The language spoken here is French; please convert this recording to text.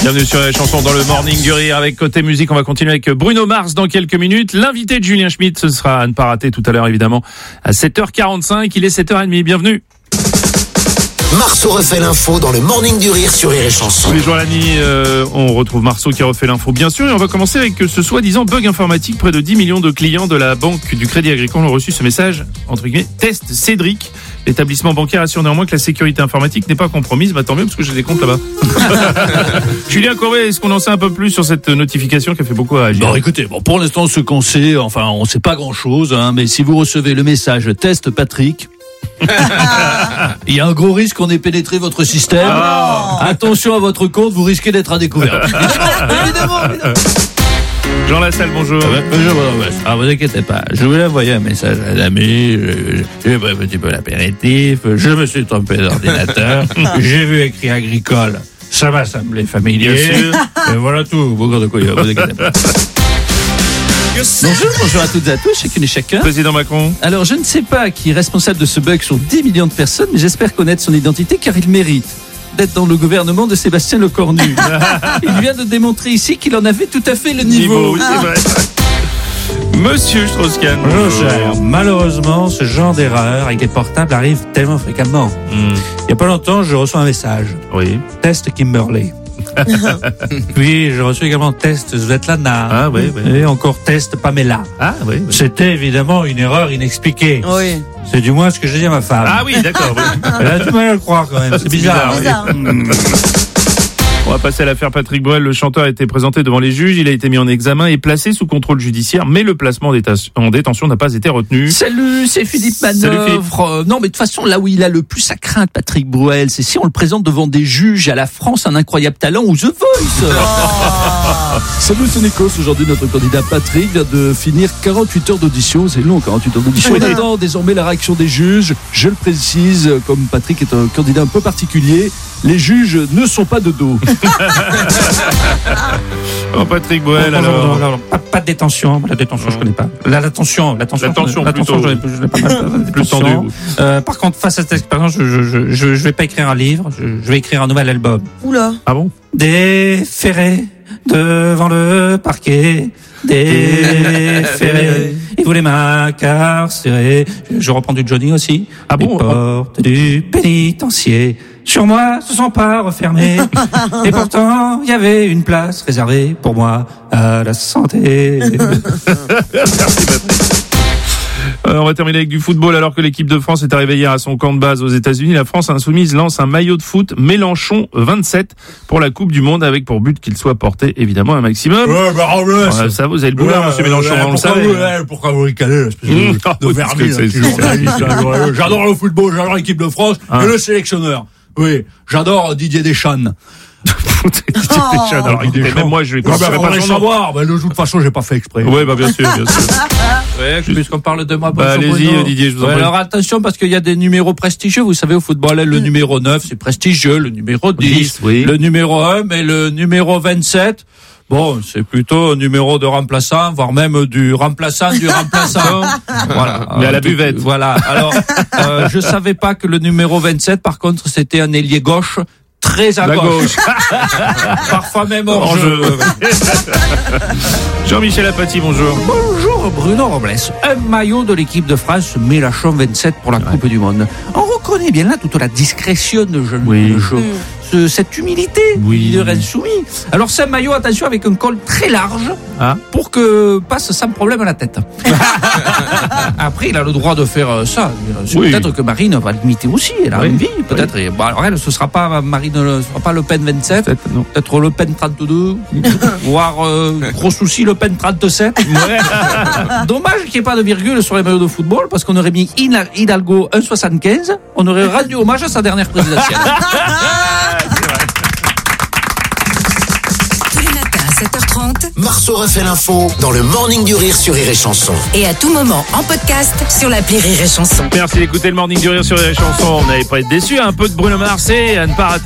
Bienvenue sur les chansons dans le Morning du Rire avec Côté Musique. On va continuer avec Bruno Mars dans quelques minutes. L'invité de Julien Schmitt, ce sera à ne pas rater tout à l'heure évidemment à 7h45. Il est 7h30. Bienvenue. Marceau refait l'info dans le Morning du Rire sur Rire et Chanson. Tous les jours à la nuit, on retrouve Marceau qui refait l'info bien sûr. Et on va commencer avec ce soi-disant bug informatique. Près de 10 millions de clients de la Banque du Crédit Agricole ont reçu ce message, entre guillemets, test Cédric. L'établissement bancaire assure néanmoins que la sécurité informatique n'est pas compromise. Bah tant mieux parce que j'ai des comptes là-bas. Julien Courbet, est-ce qu'on en sait un peu plus sur cette notification qui a fait beaucoup réagir? Bon, écoutez, pour l'instant, ce qu'on sait, on sait pas grand-chose, mais si vous recevez le message test Patrick, il y a un gros risque qu'on ait pénétré votre système. Attention à votre compte, vous risquez d'être à découvert. Évidemment. Jean Lassalle, bonjour. Vous inquiétez pas, je voulais envoyer un message à l'ami, j'ai pris un petit peu l'apéritif, je me suis trompé d'ordinateur, j'ai vu écrit agricole, ça m'a semblé familier, bien sûr. Et voilà tout, vous inquiétez pas. Bonjour à toutes et à tous, chacune et chacun. Président Macron. Alors, je ne sais pas qui est responsable de ce bug sur 10 millions de personnes, mais j'espère connaître son identité car il mérite d'être dans le gouvernement de Sébastien Lecornu. Il vient de démontrer ici qu'il en avait tout à fait le niveau. Oui, c'est vrai. Monsieur Strauss-Kahn. Bonjour, cher. Malheureusement, ce genre d'erreur avec les portables arrive tellement fréquemment. Il y a pas longtemps, je reçois un message. Oui. Test Kimberley. Puis, je reçois également test Svetlana. Ah, oui. Et encore test Pamela. Ah, oui. C'était évidemment une erreur inexpliquée. Oui. C'est du moins ce que j'ai dit à ma femme. Ah oui, d'accord. Oui. Elle a du mal à le croire quand même. C'est bizarre. On va passer à l'affaire Patrick Bruel. Le chanteur a été présenté devant les juges. Il a été mis en examen et placé sous contrôle judiciaire. Mais le placement en détention n'a pas été retenu. Salut, c'est Philippe Manœuvre. Salut Philippe. Non, mais de toute façon, là où il a le plus à craindre, Patrick Bruel, c'est si on le présente devant des juges à la France, un incroyable talent ou The Voice. Salut, c'est Nikos. Aujourd'hui, notre candidat Patrick vient de finir 48 heures d'audition. C'est long, 48 heures d'audition. Il attend désormais la réaction des juges. Je le précise, comme Patrick est un candidat un peu particulier, les juges ne sont pas de dos. Oh, Patrick Bruel, alors. Pas de détention. La détention, je connais pas. L'attention, plutôt. je n'ai pas mal. Plus tendu. Par contre, face à cette expérience, je vais pas écrire un livre, je vais écrire un nouvel album. Oula. Ah bon? Déféré devant le parquet. Déféré. Il voulait m'incarcérer. Je reprends du Johnny aussi. Ah bon? Les portes du pénitencier sur moi se sont pas refermées. Et pourtant, il y avait une place réservée pour moi à la santé. Merci, Patrick. On va terminer avec du football. Alors que l'équipe de France est arrivée hier à son camp de base aux États-Unis, la France insoumise lance un maillot de foot Mélenchon 27 pour la Coupe du Monde, avec pour but qu'il soit porté évidemment un maximum. Ça, vous avez le boulard, monsieur Mélenchon, on le savait. Pourquoi vous ricanez, l'espèce de vermine. J'adore le football, j'adore l'équipe de France et le sélectionneur. Oui, j'adore Didier Deschamps. Alors, même moi, je vais pas savoir. De toute façon, j'ai pas fait exprès. Oui, bien sûr. Ouais, puisqu'on parle de moi. Allez-y, Didier, je vous en prie. Alors attention, parce qu'il y a des numéros prestigieux. Vous savez, au football, le numéro 9, c'est prestigieux. Le numéro 10, oui. Le numéro 1, mais le numéro 27... Bon, c'est plutôt un numéro de remplaçant, voire même du remplaçant du remplaçant. Voilà. Mais à la buvette. Voilà. Alors, je savais pas que le numéro 27, par contre, c'était un ailier gauche très à gauche. Parfois même hors jeu. Jean-Michel Apathy, bonjour. Bonjour Bruno Robles. Un maillot de l'équipe de France, Mélenchon 27 pour la Coupe du Monde. On reconnaît bien là toute la discrétion de jeune Mélenchon. Cette humilité du leader insoumis. Alors c'est un maillot, attention, avec un col très large pour que passe sans problème à la tête. Après, il a le droit de faire ça. Peut-être que Marine va l'imiter aussi. Elle a envie, peut-être. Oui. Bon, alors elle, ce sera pas Marine, ce sera pas Le Pen 27. Peut-être Le Pen 32, voire gros souci Le Pen 37. Dommage qu'il n'y ait pas de virgule sur les maillots de football, parce qu'on aurait mis Hidalgo 1,75. On aurait rendu hommage à sa dernière présidentielle. Tous les matins à 7h30. Marceau refait l'info dans le Morning du Rire sur Rire et Chanson. Et à tout moment en podcast sur l'appli Rire et Chanson. Merci d'écouter le Morning du Rire sur Rire et Chanson. On n'avait pas été déçus, un peu de Bruno Mars et à ne pas rater